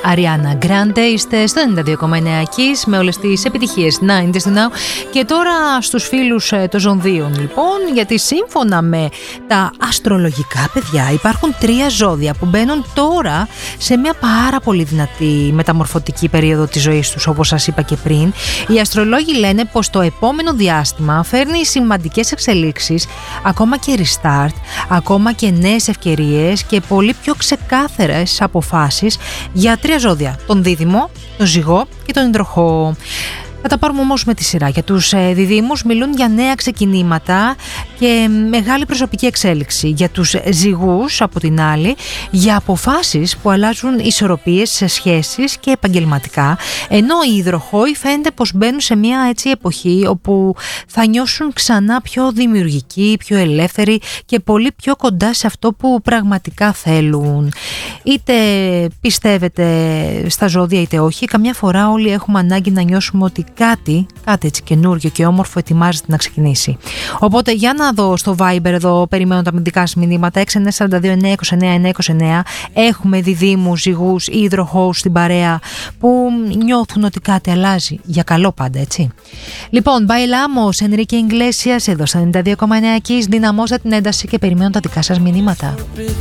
Ariana Grande. Είστε στο 92,9 Kiss με όλες τις επιτυχίες 90's του Now. Και τώρα στους φίλους των ζωδίων λοιπόν, γιατί σύμφωνα με τα αστρολογικά, παιδιά, υπάρχουν 3 ζώδια που μπαίνουν τώρα σε μια πάρα πολύ δυνατή μεταμορφωτική περίοδο της ζωής τους, όπως σας είπα και πριν. Οι αστρολόγοι λένε πως το επόμενο διάστημα φέρνει σημαντικές εξελίξεις, ακόμα και restart, ακόμα και νέες ευκαιρίες και πολύ πιο ξεκάθαρες αποφάσεις για 3 ζώδια: τον Δίδυμο, τον Ζυγό και τον Υδροχόο. Θα τα πάρουμε όμως με τη σειρά. Για τους διδύμους μιλούν για νέα ξεκινήματα και μεγάλη προσωπική εξέλιξη. Για τους ζυγούς, από την άλλη, για αποφάσεις που αλλάζουν ισορροπίες σε σχέσεις και επαγγελματικά. Ενώ οι υδροχόοι φαίνεται πως μπαίνουν σε μια έτσι εποχή όπου θα νιώσουν ξανά πιο δημιουργικοί, πιο ελεύθεροι και πολύ πιο κοντά σε αυτό που πραγματικά θέλουν. Είτε πιστεύετε στα ζώδια είτε όχι, καμιά φορά όλοι έχουμε ανάγκη να νιώσουμε ότι κάτι έτσι καινούργιο και όμορφο ετοιμάζεται να ξεκινήσει. Οπότε για να δω στο Viber εδώ, περιμένω τα δικά σας μηνύματα 6942-929-929. Έχουμε διδύμους, ζυγούς ή υδροχόους στην παρέα που νιώθουν ότι κάτι αλλάζει για καλό πάντα, έτσι. Λοιπόν, Bailamos, Enrique Iglesias εδώ στα 92,9 Kiss. Δυναμώστε την ένταση και περιμένω τα δικά σας μηνύματα.